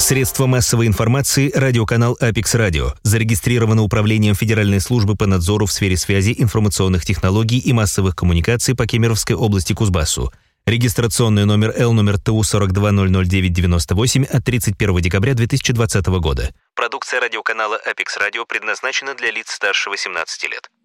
Средство массовой информации «Радиоканал Апекс Радио». Зарегистрировано Управлением Федеральной службы по надзору в сфере связи, информационных технологий и массовых коммуникаций по Кемеровской области Кузбассу. Регистрационный номер Л номер ТУ 42000998 от 31 декабря 2020 года. Продукция радиоканала Апекс Радио предназначена для лиц старше 18 лет.